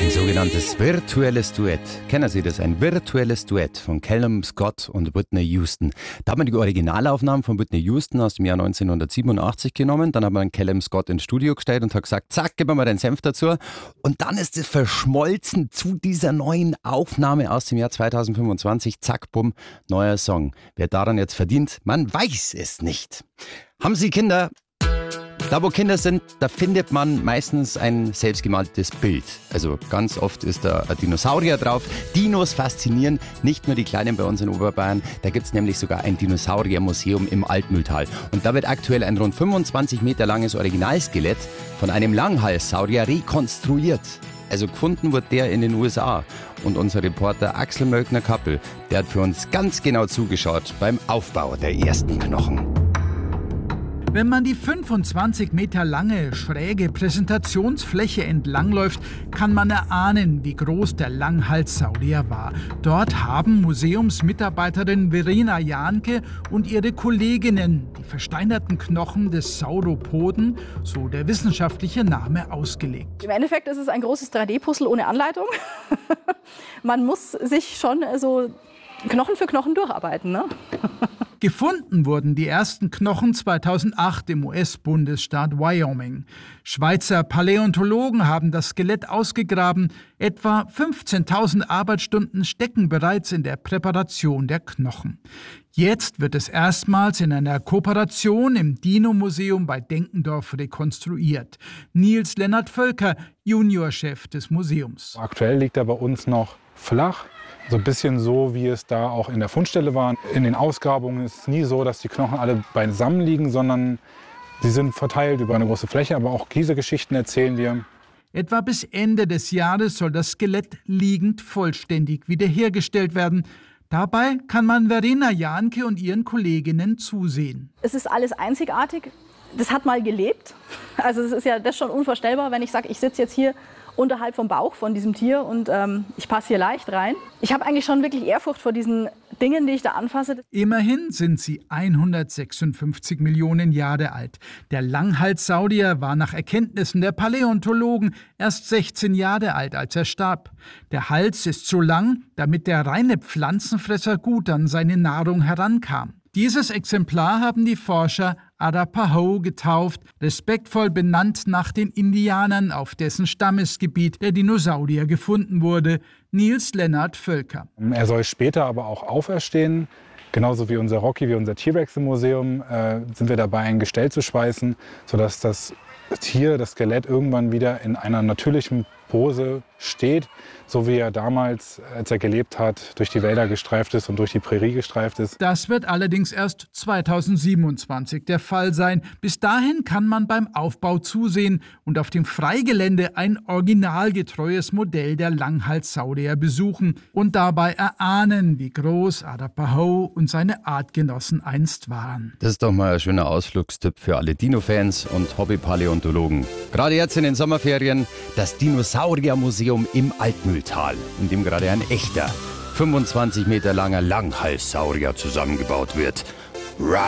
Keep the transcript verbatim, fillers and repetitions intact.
Ein sogenanntes virtuelles Duett. Kennen Sie das? Ein virtuelles Duett von Callum Scott und Whitney Houston. Da hat man die Originalaufnahmen von Whitney Houston aus dem Jahr neunzehnhundertsiebenundachtzig genommen. Dann hat man Callum Scott ins Studio gestellt und hat gesagt, zack, gib mir mal den Senf dazu. Und dann ist es verschmolzen zu dieser neuen Aufnahme aus dem Jahr zweitausendfünfundzwanzig. Zack, bumm, neuer Song. Wer daran jetzt verdient, man weiß es nicht. Haben Sie Kinder? Da, wo Kinder sind, da findet man meistens ein selbstgemaltes Bild. Also ganz oft ist da ein Dinosaurier drauf. Dinos faszinieren nicht nur die Kleinen bei uns in Oberbayern. Da gibt es nämlich sogar ein Dinosauriermuseum im Altmühltal. Und da wird aktuell ein rund fünfundzwanzig Meter langes Originalskelett von einem Langhalssaurier rekonstruiert. Also gefunden wurde der in den U S A. Und unser Reporter Axel Möckner-Kappel, der hat für uns ganz genau zugeschaut beim Aufbau der ersten Knochen. Wenn man die fünfundzwanzig Meter lange, schräge Präsentationsfläche entlangläuft, kann man erahnen, wie groß der Langhalssaurier war. Dort haben Museumsmitarbeiterin Verena Jahnke und ihre Kolleginnen die versteinerten Knochen des Sauropoden, so der wissenschaftliche Name, ausgelegt. Im Endeffekt ist es ein großes drei D-Puzzle ohne Anleitung. Man muss sich schon so Knochen für Knochen durcharbeiten, ne? Gefunden wurden die ersten Knochen zweitausendacht im U S-Bundesstaat Wyoming. Schweizer Paläontologen haben das Skelett ausgegraben. Etwa fünfzehntausend Arbeitsstunden stecken bereits in der Präparation der Knochen. Jetzt wird es erstmals in einer Kooperation im Dino-Museum bei Denkendorf rekonstruiert. Nils Lennart Völker, Juniorchef des Museums. Aktuell liegt er bei uns noch flach. So ein bisschen so, wie es da auch in der Fundstelle war. In den Ausgrabungen ist es nie so, dass die Knochen alle beisammen liegen, sondern sie sind verteilt über eine große Fläche. Aber auch diese Geschichten erzählen wir. Etwa bis Ende des Jahres soll das Skelett liegend vollständig wiederhergestellt werden. Dabei kann man Verena Jahnke und ihren Kolleginnen zusehen. Es ist alles einzigartig. Das hat mal gelebt. Also es ist ja das schon unvorstellbar, wenn ich sage, ich sitze jetzt hier unterhalb vom Bauch von diesem Tier und ähm, ich passe hier leicht rein. Ich habe eigentlich schon wirklich Ehrfurcht vor diesen Dingen, die ich da anfasse. Immerhin sind sie hundertsechsundfünfzig Millionen Jahre alt. Der Langhalssaurier war nach Erkenntnissen der Paläontologen erst sechzehn Jahre alt, als er starb. Der Hals ist so lang, damit der reine Pflanzenfresser gut an seine Nahrung herankam. Dieses Exemplar haben die Forscher Arapaho getauft, respektvoll benannt nach den Indianern, auf dessen Stammesgebiet der Dinosaurier gefunden wurde. Nils Lennart Völker. Er soll später aber auch auferstehen. Genauso wie unser Rocky, wie unser T-Rex im Museum, äh, sind wir dabei, ein Gestell zu schweißen, sodass das Tier, das Skelett, irgendwann wieder in einer natürlichen Pose steht, so wie er damals, als er gelebt hat, durch die Wälder gestreift ist und durch die Prärie gestreift ist. Das wird allerdings erst zweitausendsiebenundzwanzig der Fall sein. Bis dahin kann man beim Aufbau zusehen und auf dem Freigelände ein originalgetreues Modell der Langhalssaurier besuchen und dabei erahnen, wie groß Arapaho und seine Artgenossen einst waren. Das ist doch mal ein schöner Ausflugstipp für alle Dino-Fans und Hobby-Paläontologen. Gerade jetzt in den Sommerferien das Dinosauriermuseum im Altmühltal, in dem gerade ein echter, fünfundzwanzig Meter langer Langhalssaurier zusammengebaut wird.